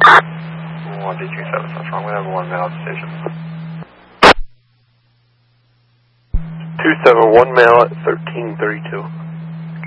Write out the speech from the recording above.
1D37, what's wrong? We have 1 male at the station. 271 male at 1332.